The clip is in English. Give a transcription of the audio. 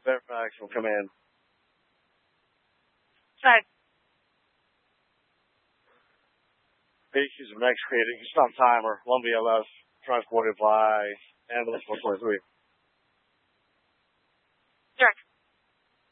Fairfax will come in. Sorry. Issues of next creating stop timer, 1 BLS, transported by ambulance 123.